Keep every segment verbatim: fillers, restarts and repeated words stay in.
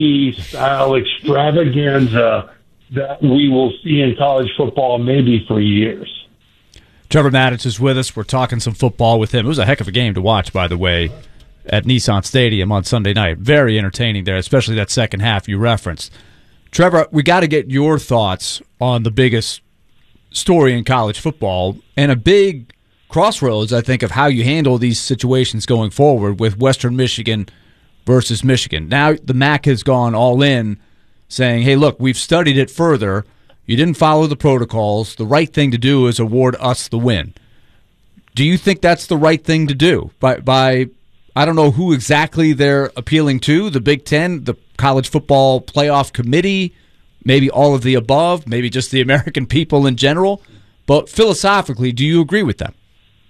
style extravaganza that we will see in college football maybe for years. Trevor Matich is with us. We're talking some football with him. It was a heck of a game to watch, by the way, at Nissan Stadium on Sunday night. Very entertaining there, especially that second half you referenced. Trevor, we got to get your thoughts on the biggest story in college football and a big crossroads, I think, of how you handle these situations going forward with Western Michigan versus Michigan. Now the M A C has gone all in, saying, hey, look, we've studied it further. You didn't follow the protocols. The right thing to do is award us the win. Do you think that's the right thing to do? By, by I don't know who exactly they're appealing to, the Big Ten, the College Football Playoff Committee, maybe all of the above, maybe just the American people in general. But philosophically, do you agree with them?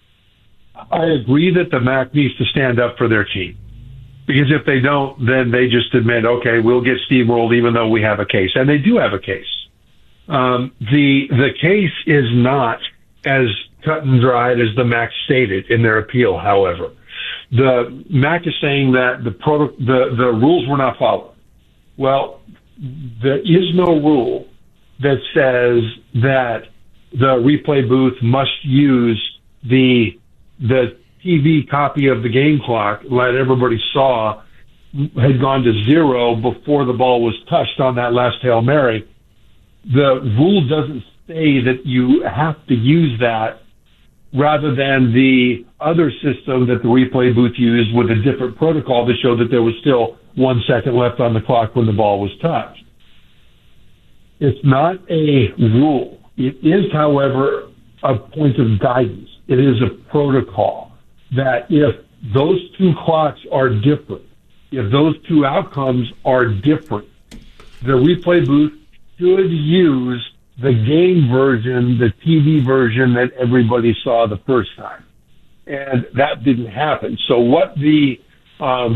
I agree that the M A C needs to stand up for their team. Because if they don't, then they just admit, okay, we'll get steamrolled even though we have a case. And they do have a case. Um, the the case is not as cut and dried as the M A C stated in their appeal, however. The M A C is saying that the, proto- the, the rules were not followed. Well, there is no rule that says that the replay booth must use the the T V copy of the game clock that everybody saw had gone to zero before the ball was touched on that last Hail Mary. The rule doesn't say that you have to use that rather than the other system that the replay booth used with a different protocol to show that there was still one second left on the clock when the ball was touched. It's not a rule. It is, however, a point of guidance. It is a protocol that if those two clocks are different, if those two outcomes are different, the replay booth should use the game version, the T V version that everybody saw the first time. And that didn't happen. So what the um,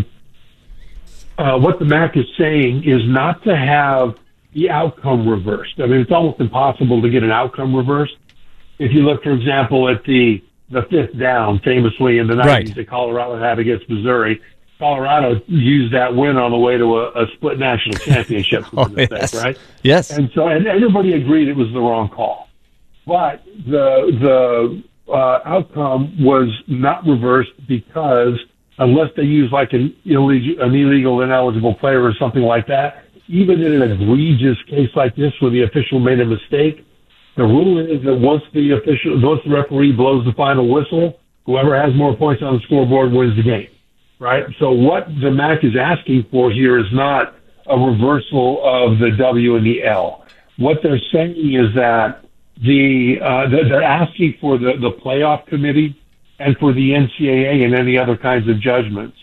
uh, what the M A C is saying is not to have the outcome reversed. I mean, it's almost impossible to get an outcome reversed. If you look, for example, at the the fifth down, famously in the nineties Right. that Colorado had against Missouri, Colorado used that win on the way to a, a split national championship, oh, effect, yes. right? Yes. And so, and everybody agreed it was the wrong call. But the the uh, outcome was not reversed because unless they use like an illegal, an illegal ineligible player or something like that, even in an egregious case like this where the official made a mistake, the rule is that once the official, once the referee blows the final whistle, whoever has more points on the scoreboard wins the game, right? So what the M A C is asking for here is not a reversal of the W and the L. What they're saying is that the uh, they're asking for the, the playoff committee and for the N C double A and any other kinds of judgments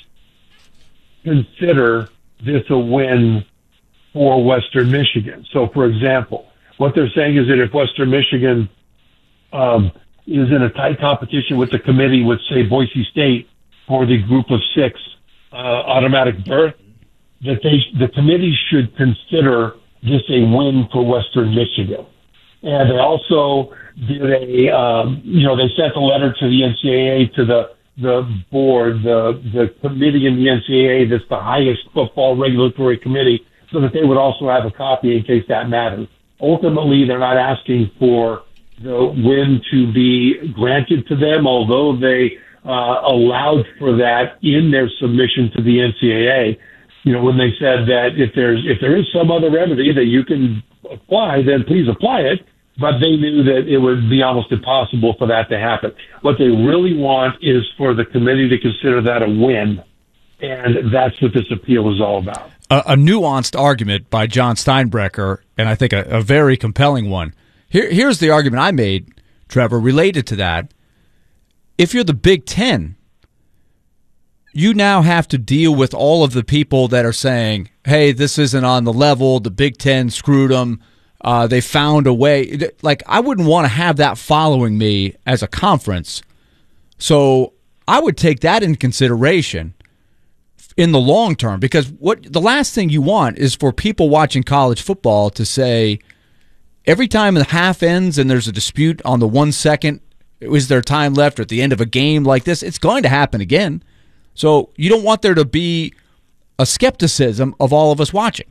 consider this a win for Western Michigan. So, for example, what they're saying is that if Western Michigan um, is in a tight competition with the committee with, say, Boise State for the group of six uh, automatic berth, that they, the committee should consider this a win for Western Michigan. And they also did a, um, you know, they sent a letter to the N C double A, to the the board, the the committee in the N C double A that's the highest football regulatory committee, so that they would also have a copy in case that matters. Ultimately, they're not asking for the win to be granted to them, although they uh, allowed for that in their submission to the N C double A. You know, when they said that if there's if there is some other remedy that you can apply, then please apply it. But they knew that it would be almost impossible for that to happen. What they really want is for the committee to consider that a win, and that's what this appeal is all about. A, a nuanced argument by John Steinbrecher, and I think a, a very compelling one. Here, here's the argument I made, Trevor, related to that. If you're the Big Ten, you now have to deal with all of the people that are saying, hey, this isn't on the level, the Big Ten screwed them, uh, they found a way. Like, I wouldn't want to have that following me as a conference. So I would take that in consideration in the long term, because what the last thing you want is for people watching college football to say, every time the half ends and there's a dispute on the one second, is there time left, or at the end of a game like this, it's going to happen again. So you don't want there to be a skepticism of all of us watching.